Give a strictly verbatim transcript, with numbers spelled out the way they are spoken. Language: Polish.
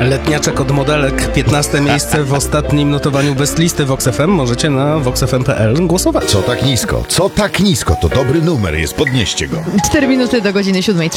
Letniaczek od modelek, piętnaste miejsce w ostatnim notowaniu Best Listy Vox F M. Możecie na vox f m kropka p l głosować. Co tak nisko? Co tak nisko? To dobry numer jest, podnieście go. Cztery minuty do godziny siódmej.